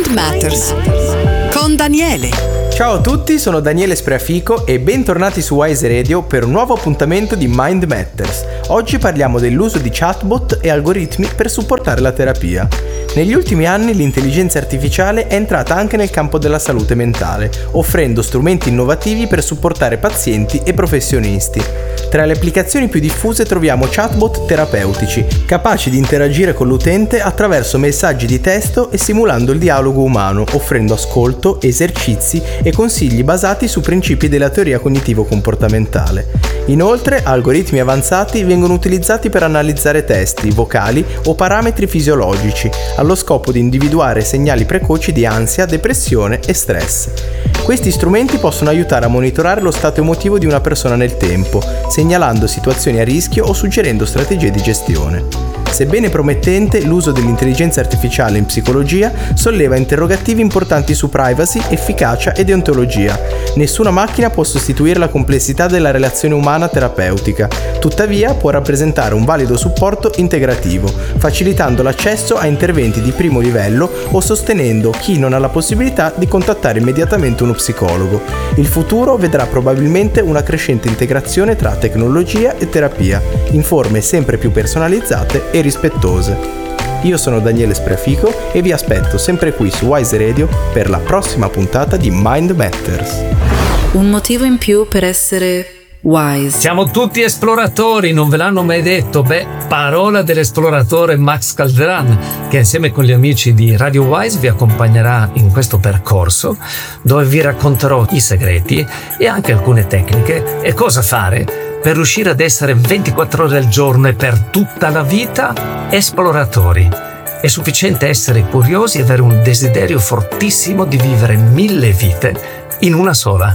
Matters con Daniele. Ciao a tutti, sono Daniele Spreafico e bentornati su Wise Radio per un nuovo appuntamento di Mind Matters. Oggi parliamo dell'uso di chatbot e algoritmi per supportare la terapia. Negli ultimi anni l'intelligenza artificiale è entrata anche nel campo della salute mentale, offrendo strumenti innovativi per supportare pazienti e professionisti. Tra le applicazioni più diffuse troviamo chatbot terapeutici, capaci di interagire con l'utente attraverso messaggi di testo e simulando il dialogo umano, offrendo ascolto, esercizi e consigli basati su principi della teoria cognitivo-comportamentale. Inoltre, algoritmi avanzati vengono utilizzati per analizzare testi, vocali o parametri fisiologici, allo scopo di individuare segnali precoci di ansia, depressione e stress. Questi strumenti possono aiutare a monitorare lo stato emotivo di una persona nel tempo, segnalando situazioni a rischio o suggerendo strategie di gestione. Sebbene promettente, l'uso dell'intelligenza artificiale in psicologia solleva interrogativi importanti su privacy, efficacia e deontologia. Nessuna macchina può sostituire la complessità della relazione umana terapeutica, tuttavia può rappresentare un valido supporto integrativo, facilitando l'accesso a interventi di primo livello o sostenendo chi non ha la possibilità di contattare immediatamente uno psicologo. Il futuro vedrà probabilmente una crescente integrazione tra tecnologia e terapia, in forme sempre più personalizzate e rispettose. Io sono Daniele Spreafico e vi aspetto sempre qui su Wise Radio per la prossima puntata di Mind Matters. Un motivo in più per essere wise. Siamo tutti esploratori, non ve l'hanno mai detto? Parola dell'esploratore Max Calderan, che insieme con gli amici di Radio Wise vi accompagnerà in questo percorso, dove vi racconterò i segreti e anche alcune tecniche e cosa fare per riuscire ad essere 24 ore al giorno e per tutta la vita esploratori. È sufficiente essere curiosi e avere un desiderio fortissimo di vivere 1000 vite in una sola.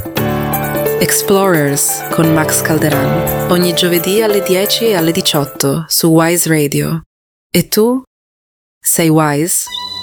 Explorers con Max Calderan, ogni giovedì alle 10 e alle 18 su Wise Radio. E tu? Sei wise?